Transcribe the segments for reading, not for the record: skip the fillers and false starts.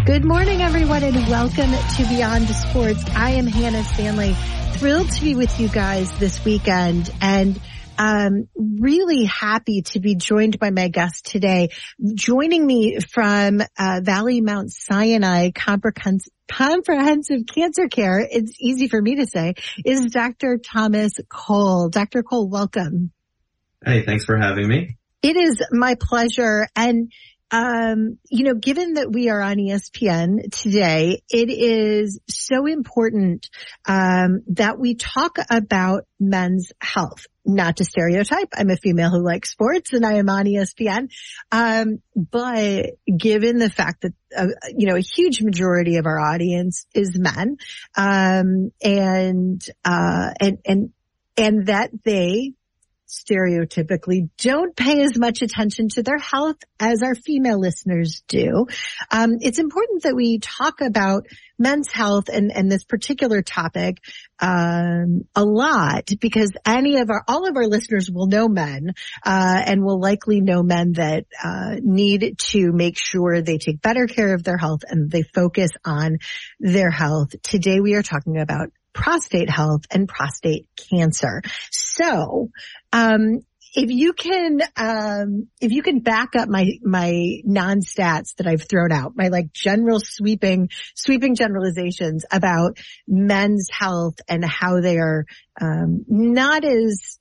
Good morning, everyone, and welcome to Beyond Sports. I am Hannah Stanley, thrilled to be with you guys this weekend, and really happy to be joined by my guest today. Joining me from Valley Mount Sinai Comprehensive Cancer Care, it's easy for me to say, is Dr. Thomas Cole. Dr. Cole, welcome. Hey, thanks for having me. It is my pleasure. And given that we are on ESPN today, it is so important that we talk about men's health. Not to stereotype, I'm a female who likes sports and I am on ESPN. But given the fact that, a huge majority of our audience is men, and that they stereotypically don't pay as much attention to their health as our female listeners do. It's important that we talk about men's health and this particular topic a lot, because all of our listeners will know men and will likely know men that need to make sure they take better care of their health and they focus on their health. Today we are talking about prostate health and prostate cancer. So, if you can back up my non-stats that I've thrown out, my general sweeping generalizations about men's health and how they are, not as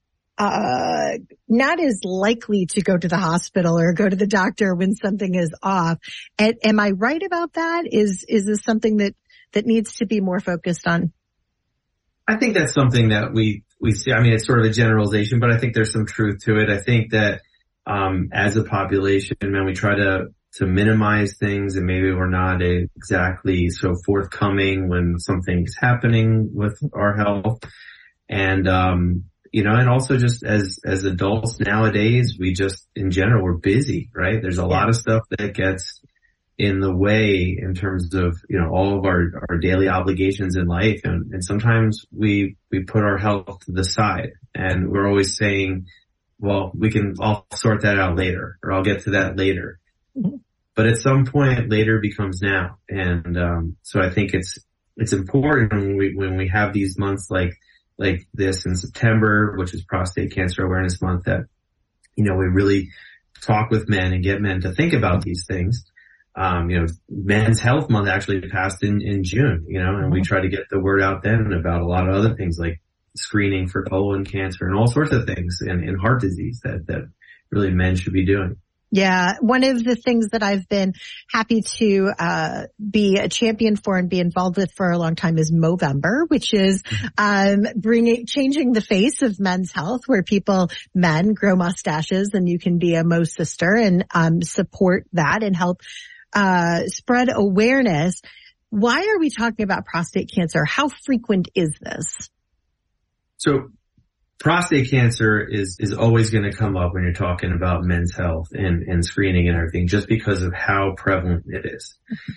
likely to go to the hospital or go to the doctor when something is off. Am I right about that? Is this something that needs to be more focused on? I think that's something that we see. I mean, it's sort of a generalization, but I think there's some truth to it. I think that, as a population, man, we try to minimize things, and maybe we're not exactly so forthcoming when something's happening with our health. And, and also just as adults nowadays, we just, in general, we're busy, right? There's a lot of stuff that gets in the way in terms of, all of our daily obligations in life. And sometimes we put our health to the side, and we're always saying, well, I'll sort that out later, or I'll get to that later. Mm-hmm. But at some point later becomes now. And, so I think it's important when we have these months like this in September, which is Prostate Cancer Awareness Month, that, we really talk with men and get men to think about these things. Men's Health Month actually passed in June, and we try to get the word out then about a lot of other things like screening for colon cancer and all sorts of things and heart disease that really men should be doing. Yeah. One of the things that I've been happy to be a champion for and be involved with for a long time is Movember, which is changing the face of men's health, where men grow mustaches, and you can be a Mo sister and support that and help spread awareness. Why are we talking about prostate cancer? How frequent is this? So prostate cancer is always going to come up when you're talking about men's health and screening and everything, just because of how prevalent it is.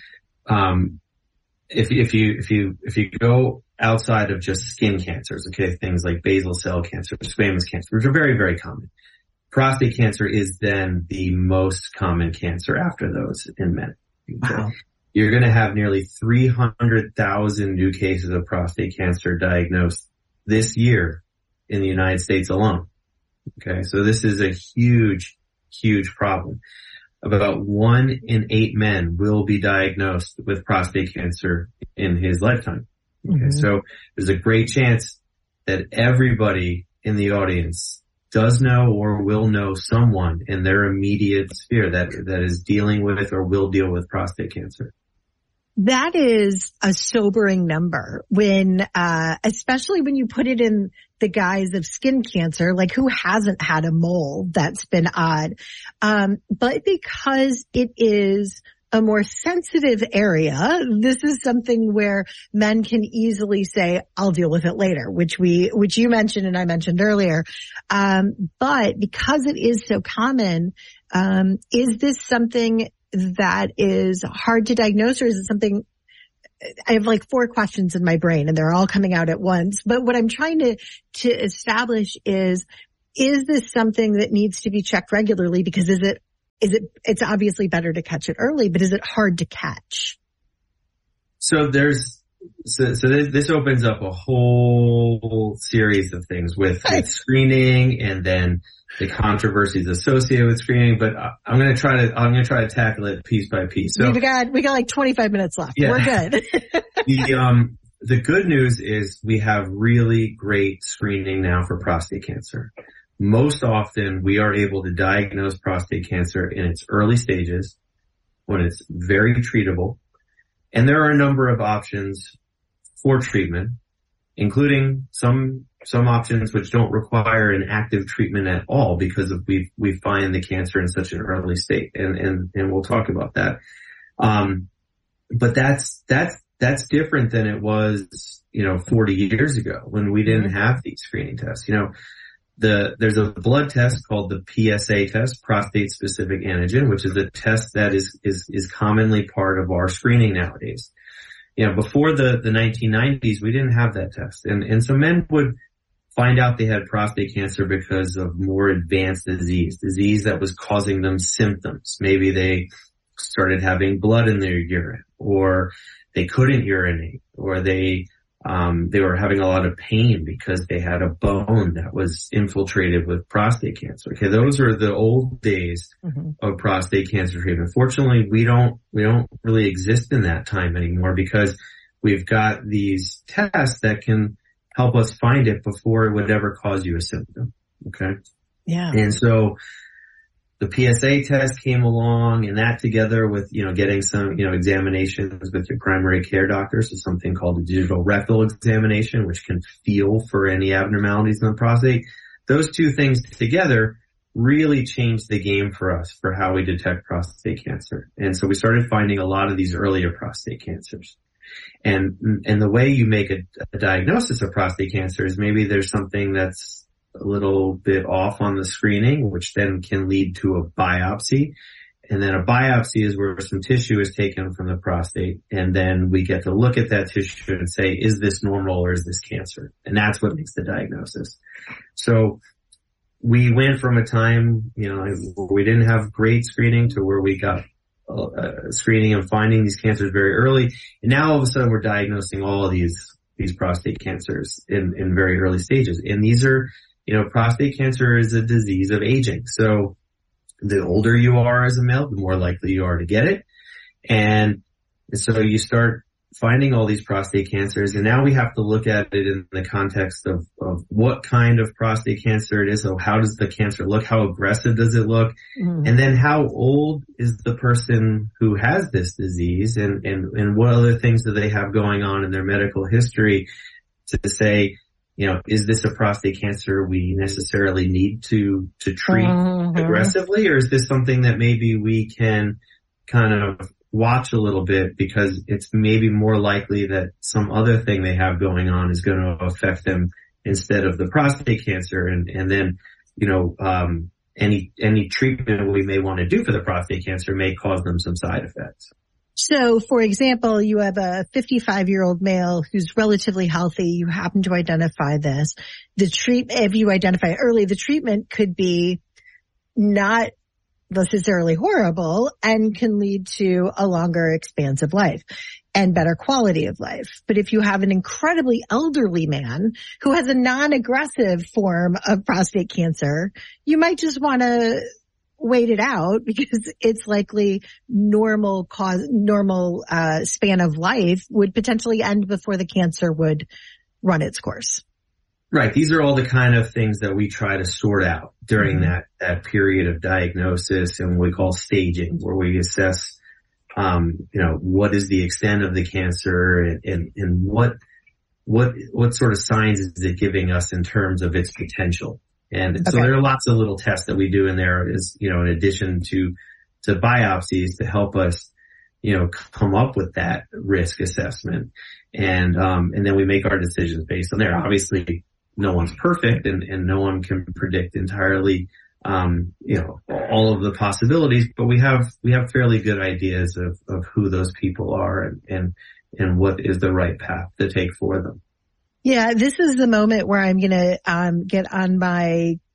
If you go outside of just skin cancers, okay, things like basal cell cancer, squamous cancer, which are very, very common. Prostate cancer is then the most common cancer after those in men. Okay? Wow. You're going to have nearly 300,000 new cases of prostate cancer diagnosed this year in the United States alone. Okay, so this is a huge, huge problem. About 1 in 8 men will be diagnosed with prostate cancer in his lifetime. Okay, mm-hmm. So there's a great chance that everybody in the audience does know or will know someone in their immediate sphere that is dealing with or will deal with prostate cancer. That is a sobering number when, especially when you put it in the guise of skin cancer, like who hasn't had a mole that's been odd? But because it is a more sensitive area, this is something where men can easily say, I'll deal with it later, which you mentioned and I mentioned earlier. But because it is so common, is this something that is hard to diagnose, or is it something? I have like 4 questions in my brain and they're all coming out at once. But what I'm trying to establish is this something that needs to be checked regularly? Because is it it's obviously better to catch it early, but is it hard to catch? So this opens up a whole series of things with screening and then the controversies associated with screening, but I'm going to try to tackle it piece by piece. So we got like 25 minutes left. Yeah. We're good. The good news is we have really great screening now for prostate cancer. Most often we are able to diagnose prostate cancer in its early stages when it's very treatable. And there are a number of options for treatment, including some options which don't require an active treatment at all because we find the cancer in such an early state. And we'll talk about that. But that's different than it was, 40 years ago when we didn't have these screening tests. There's a blood test called the PSA test, prostate specific antigen, which is a test that is commonly part of our screening nowadays. Before the 1990s, we didn't have that test. And so men would find out they had prostate cancer because of more advanced disease that was causing them symptoms. Maybe they started having blood in their urine, or they couldn't urinate, or they were having a lot of pain because they had a bone that was infiltrated with prostate cancer. Okay, those are the old days of prostate cancer treatment. Fortunately, we don't really exist in that time anymore because we've got these tests that can help us find it before it would ever cause you a symptom. Okay? Yeah. And so the PSA test came along, and that together with, getting some, examinations with your primary care doctors is something called a digital rectal examination, which can feel for any abnormalities in the prostate. Those two things together really changed the game for us for how we detect prostate cancer. And so we started finding a lot of these earlier prostate cancers. And the way you make a diagnosis of prostate cancer is maybe there's something that's a little bit off on the screening, which then can lead to a biopsy. And then a biopsy is where some tissue is taken from the prostate. And then we get to look at that tissue and say, is this normal or is this cancer? And that's what makes the diagnosis. So we went from a time, where we didn't have great screening to where we got screening and finding these cancers very early. And now all of a sudden we're diagnosing all of these prostate cancers in very early stages. And these are, prostate cancer is a disease of aging. So the older you are as a male, the more likely you are to get it. And so you start finding all these prostate cancers, and now we have to look at it in the context of what kind of prostate cancer it is. So how does the cancer look? How aggressive does it look? And then how old is the person who has this disease, and what other things do they have going on in their medical history to say, is this a prostate cancer we necessarily need to treat aggressively, or is this something that maybe we can kind of watch a little bit because it's maybe more likely that some other thing they have going on is going to affect them instead of the prostate cancer. And then, any treatment we may want to do for the prostate cancer may cause them some side effects. So, for example, you have a 55-year-old male who's relatively healthy. You happen to identify this. If you identify it early, the treatment could be not necessarily horrible and can lead to a longer expansive life and better quality of life. But if you have an incredibly elderly man who has a non-aggressive form of prostate cancer, you might just want to wait it out because it's likely normal span of life would potentially end before the cancer would run its course. Right. These are all the kind of things that we try to sort out during that period of diagnosis and what we call staging, where we assess, what is the extent of the cancer and what sort of signs is it giving us in terms of its potential. And so there are lots of little tests that we do in there is, in addition to biopsies to help us, come up with that risk assessment. And then we make our decisions based on there. Obviously, no one's perfect and no one can predict entirely, all of the possibilities, but we have fairly good ideas of who those people are and what is the right path to take for them. Yeah, this is the moment where I'm going to get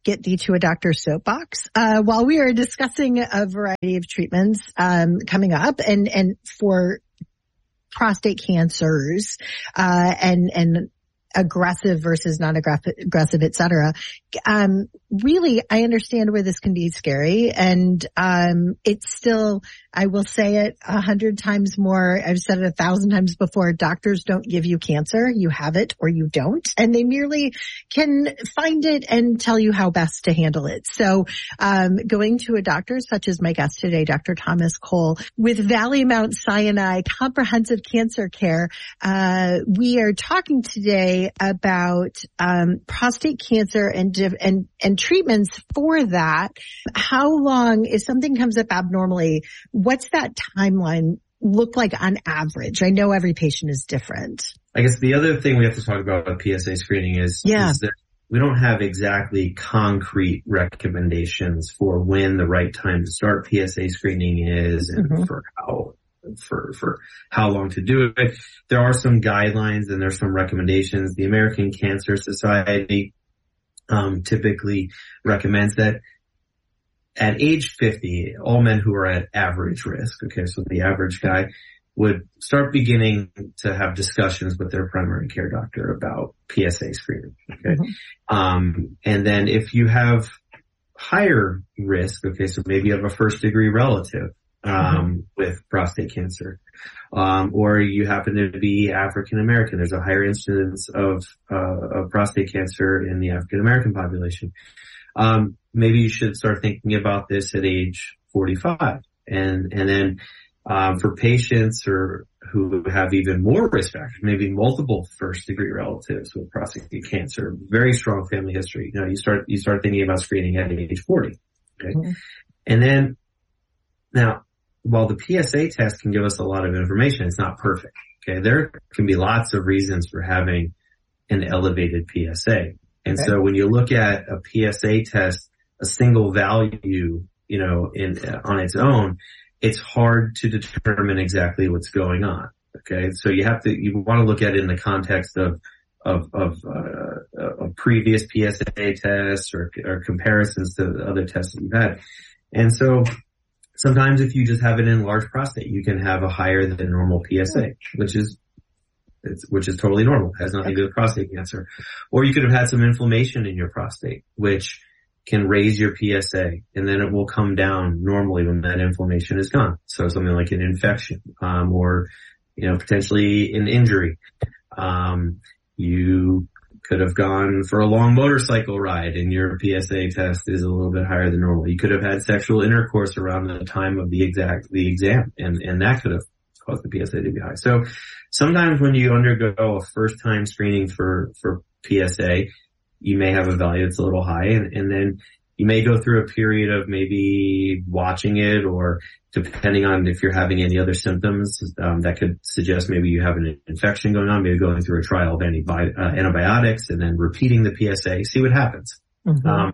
get thee to a doctor's soapbox. While we are discussing a variety of treatments, coming up and for prostate cancers, and aggressive versus non-aggressive, et cetera. Really, I understand where this can be scary, and it's still, I will say it 100 times more, I've said it 1,000 times before, doctors don't give you cancer. You have it or you don't, and they merely can find it and tell you how best to handle it. So going to a doctor such as my guest today, Dr. Thomas Cole, with Valley Mount Sinai Comprehensive Cancer Care, we are talking today about prostate cancer and treatments for that. How long, if something comes up abnormally, what's that timeline look like on average? I know every patient is different. I guess the other thing we have to talk about with PSA screening is that we don't have exactly concrete recommendations for when the right time to start PSA screening is and for how long to do it. There are some guidelines and there's some recommendations. The American Cancer Society typically recommends that at age 50, all men who are at average risk, okay, so the average guy would start beginning to have discussions with their primary care doctor about PSA screening, okay? And then if you have higher risk, okay, so maybe you have a first degree relative with prostate cancer, or you happen to be African American. There's a higher incidence of prostate cancer in the African American population. Maybe you should start thinking about this at age 45. And then, for patients who have even more risk factors, maybe multiple first degree relatives with prostate cancer, very strong family history, you start thinking about screening at age 40. Okay. And then now, while the PSA test can give us a lot of information, it's not perfect. Okay. There can be lots of reasons for having an elevated PSA. And so when you look at a PSA test, a single value, on its own, it's hard to determine exactly what's going on. Okay. So you want to look at it in the context of previous PSA tests or comparisons to the other tests that you've had. And so sometimes if you just have an enlarged prostate, you can have a higher than normal PSA, which is totally normal. It has nothing to do with prostate cancer. Or you could have had some inflammation in your prostate, which can raise your PSA, and then it will come down normally when that inflammation is gone. So something like an infection, or, potentially an injury. You could have gone for a long motorcycle ride and your PSA test is a little bit higher than normal. You could have had sexual intercourse around the time of the exam, and that could have caused the PSA to be high. So sometimes when you undergo a first time screening for PSA, you may have a value that's a little high, and then you may go through a period of maybe watching it, or depending on if you're having any other symptoms, that could suggest maybe you have an infection going on, maybe going through a trial of antibiotics and then repeating the PSA, see what happens. Now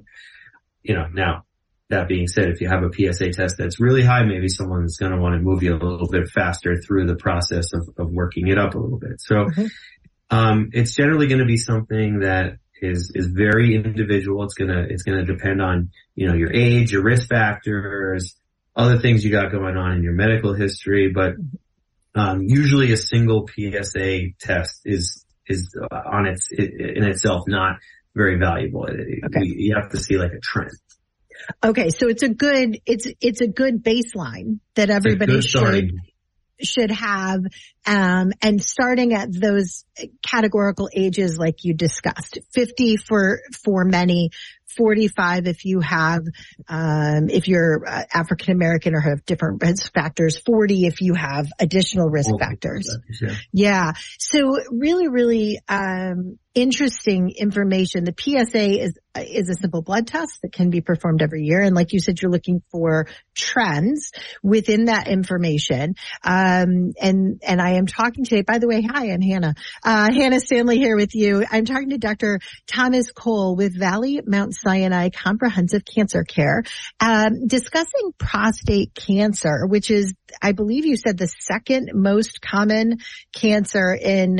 that being said, if you have a PSA test that's really high, maybe someone's going to want to move you a little bit faster through the process of working it up a little bit. So, it's generally going to be something that is very individual. It's gonna depend on, your age, your risk factors, other things you got going on in your medical history. But, usually a single PSA test is in itself not very valuable. You have to see like a trend. Okay. So it's a good baseline that everybody should have, and starting at those categorical ages like you discussed, 50 for many, 45 if you have, if you're African American or have different risk factors, 40 if you have additional risk factors. Yeah. So really, really, interesting information. The PSA is a simple blood test that can be performed every year. And like you said, you're looking for trends within that information. And I am talking today, by the way, hi, I'm Hannah. Hannah Stanley here with you. I'm talking to Dr. Thomas Cole with Valley Mount Sinai Comprehensive Cancer Care, discussing prostate cancer, which is, I believe you said, the second most common cancer in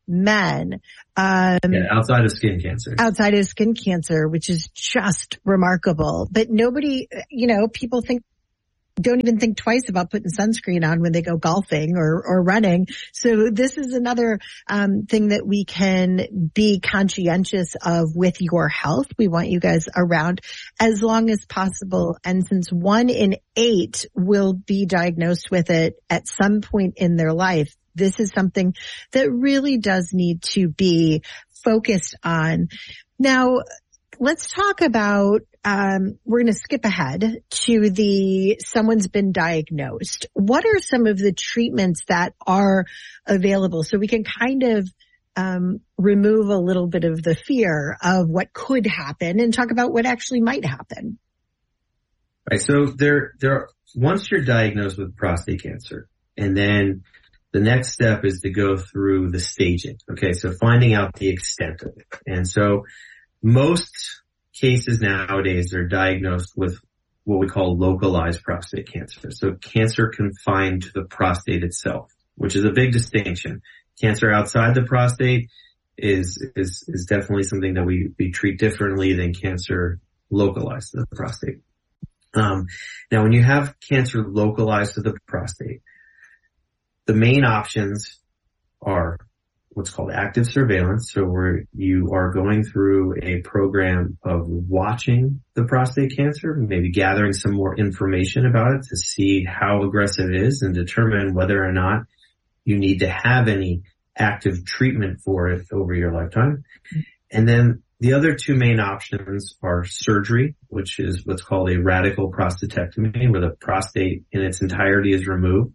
men. Outside of skin cancer. Outside of skin cancer, which is just remarkable. But nobody, people don't even think twice about putting sunscreen on when they go golfing or running. So this is another thing that we can be conscientious of with your health. We want you guys around as long as possible. And since 1 in 8 will be diagnosed with it at some point in their life, this is something that really does need to be focused on. Now, let's talk about, we're going to skip ahead to someone's been diagnosed. What are some of the treatments that are available so we can kind of remove a little bit of the fear of what could happen and talk about what actually might happen? Right. So once you're diagnosed with prostate cancer, and then the next step is to go through the staging. Okay. So finding out the extent of it. And so most cases nowadays are diagnosed with what we call localized prostate cancer. So cancer confined to the prostate itself, which is a big distinction. Cancer outside the prostate is definitely something that we treat differently than cancer localized to the prostate. Now when you have cancer localized to the prostate, the main options are what's called active surveillance. So where you are going through a program of watching the prostate cancer, maybe gathering some more information about it to see how aggressive it is and determine whether or not you need to have any active treatment for it over your lifetime. And then the other two main options are surgery, which is what's called a radical prostatectomy, where the prostate in its entirety is removed.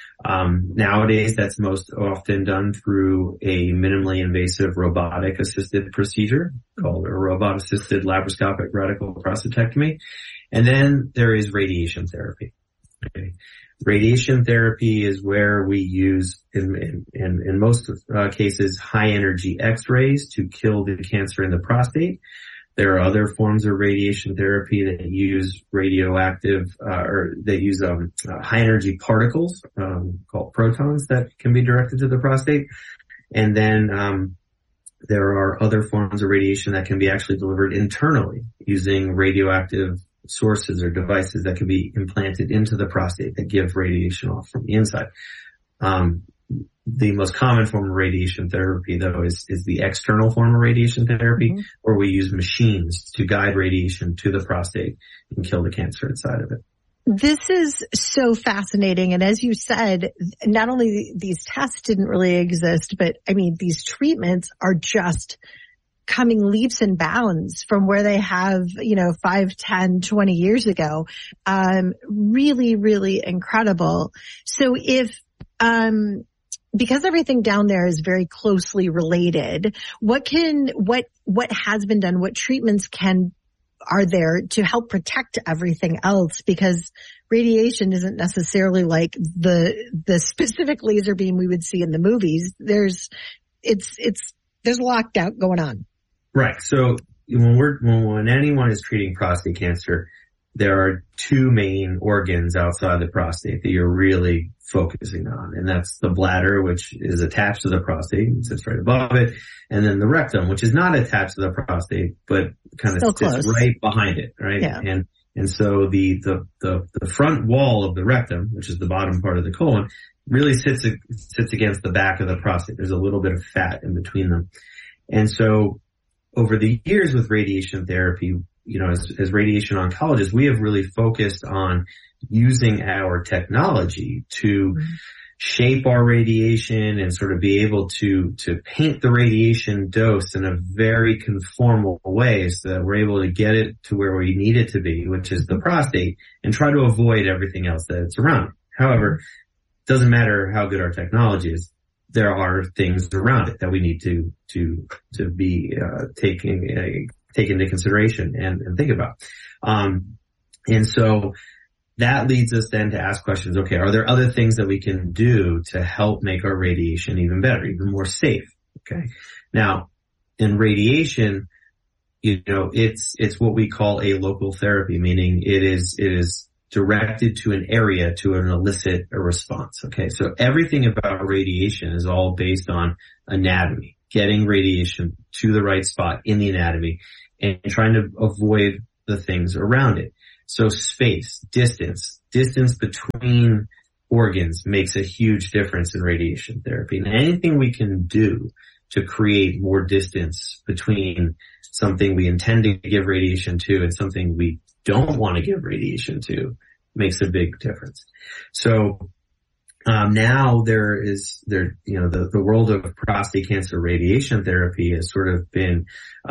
Nowadays, that's most often done through a minimally invasive robotic assisted procedure called a robot assisted laparoscopic radical prostatectomy. And then there is radiation therapy. Okay. Radiation therapy is where we use, in most cases, high energy X-rays to kill the cancer in the prostate. There are other forms of radiation therapy that use radioactive, or they use high energy particles called protons that can be directed to the prostate. And then there are other forms of radiation that can be actually delivered internally using radioactive sources or devices that can be implanted into the prostate that give radiation off from the inside. The most common form of radiation therapy, though, is the external form of radiation therapy, where we use machines to guide radiation to the prostate and kill the cancer inside of it. This is so fascinating. And as you said, not only these tests didn't really exist, but I mean, these treatments are just coming leaps and bounds from where they have, 5, 10, 20 years ago. Really, really incredible. So because everything down there is very closely related, what has been done, what treatments are there to help protect everything else? Because radiation isn't necessarily like the specific laser beam we would see in the movies. There's a lockdown going on. Right. So when anyone is treating prostate cancer, there are two main organs outside the prostate that you're really focusing on. And that's the bladder, which is attached to the prostate and sits right above it. And then the rectum, which is not attached to the prostate, but kind of sits right behind it. Right. Yeah. And so the front wall of the rectum, which is the bottom part of the colon, really sits against the back of the prostate. There's a little bit of fat in between them. And so over the years with radiation therapy, as radiation oncologists, we have really focused on using our technology to shape our radiation and sort of be able to paint the radiation dose in a very conformal way so that we're able to get it to where we need it to be, which is the prostate, and try to avoid everything else that's around it. However, it doesn't matter how good our technology is. There are things around it that we need to be take into consideration and think about. And so that leads us then to ask questions, okay, are there other things that we can do to help make our radiation even better, even more safe? Okay. Now, in radiation, it's what we call a local therapy, meaning it is directed to an area to elicit a response. Okay. So everything about radiation is all based on anatomy, getting radiation to the right spot in the anatomy and trying to avoid the things around it. So space, distance between organs makes a huge difference in radiation therapy. And anything we can do to create more distance between something we intend to give radiation to and something we don't want to give radiation to makes a big difference. So now the world of prostate cancer radiation therapy has sort of been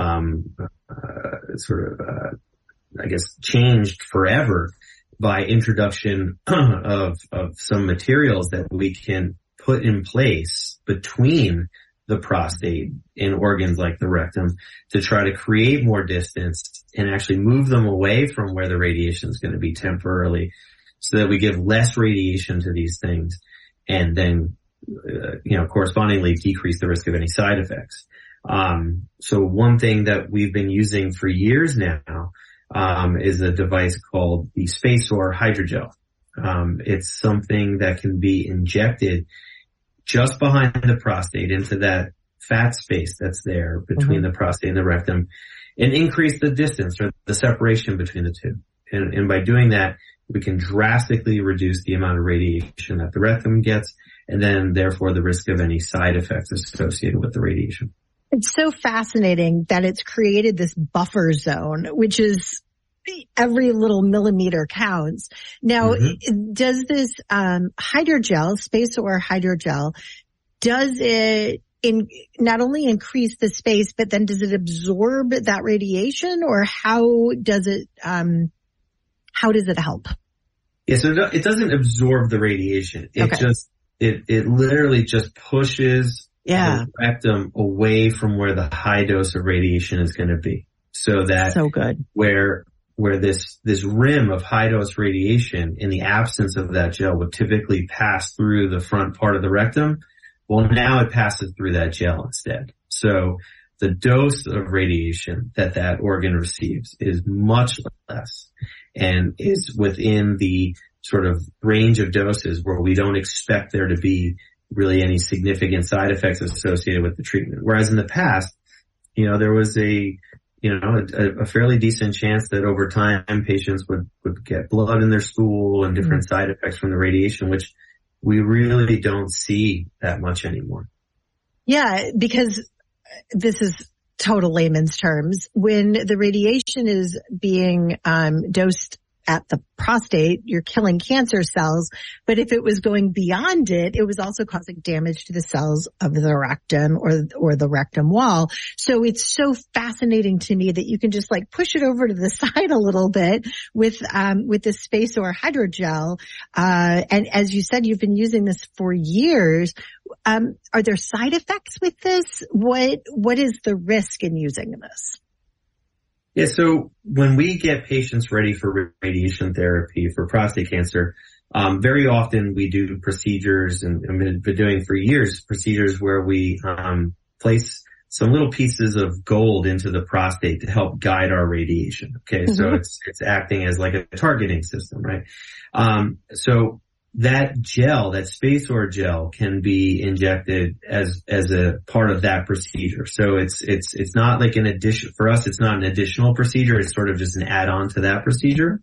changed forever by introduction of some materials that we can put in place between the prostate and organs like the rectum to try to create more distance and actually move them away from where the radiation is going to be temporarily so that we give less radiation to these things and then, correspondingly decrease the risk of any side effects. So one thing that we've been using for years now is a device called the SpaceOAR hydrogel. It's something that can be injected just behind the prostate into that fat space that's there between the prostate and the rectum and increase the distance or the separation between the two. And by doing that, we can drastically reduce the amount of radiation that the rectum gets and then therefore the risk of any side effects associated with the radiation. It's so fascinating that it's created this buffer zone, which is every little millimeter counts. Now, does this hydrogel, SpaceOAR hydrogel, does it not only increase the space, but then does it absorb that radiation, or how does it help? Yeah, so it doesn't absorb the radiation. It literally just pushes the rectum away from where the high dose of radiation is going to be. So that where this rim of high dose radiation in the absence of that gel would typically pass through the front part of the rectum. Well, now it passes through that gel instead. So the dose of radiation that organ receives is much less and is within the sort of range of doses where we don't expect there to be really any significant side effects associated with the treatment. Whereas in the past, there was a fairly decent chance that over time patients would get blood in their stool and different side effects from the radiation, which we really don't see that much anymore. Yeah, because this is total layman's terms. When the radiation is being dosed at the prostate, you're killing cancer cells. But if it was going beyond it, it was also causing damage to the cells of the rectum or the rectum wall. So it's so fascinating to me that you can just like push it over to the side a little bit with the SpaceOAR hydrogel. And as you said, you've been using this for years. Are there side effects with this? What is the risk in using this? Yeah, so when we get patients ready for radiation therapy for prostate cancer, very often we do procedures, and I've been doing for years, procedures where we place some little pieces of gold into the prostate to help guide our radiation. Okay, so it's acting as like a targeting system, right? So that gel, that SpaceOAR gel, can be injected as a part of that procedure. So it's not like an addition for us. It's not an additional procedure. It's sort of just an add-on to that procedure.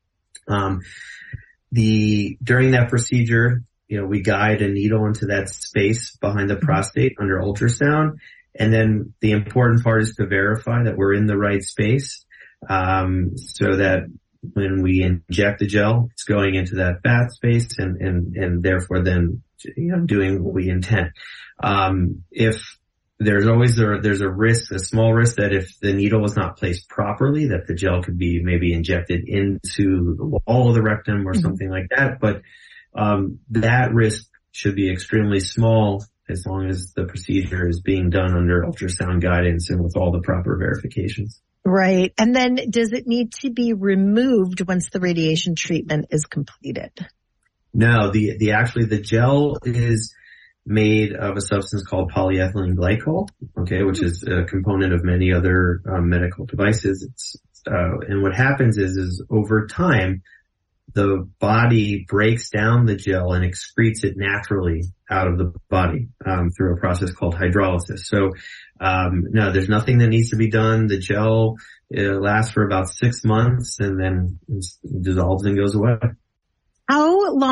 During that procedure, we guide a needle into that space behind the prostate under ultrasound, and then the important part is to verify that we're in the right space, so that when we inject the gel, it's going into that fat space and therefore then, doing what we intend. If there's always there's a risk, a small risk that if the needle is not placed properly, that the gel could be maybe injected into the wall of the rectum or something like that. But, that risk should be extremely small as long as the procedure is being done under ultrasound guidance and with all the proper verifications. Right. And then does it need to be removed once the radiation treatment is completed? No, the gel is made of a substance called polyethylene glycol, okay, which is a component of many other medical devices. And what happens is over time, the body breaks down the gel and excretes it naturally out of the body, through a process called hydrolysis. So, no, there's nothing that needs to be done. The gel lasts for about 6 months and then dissolves and goes away. How long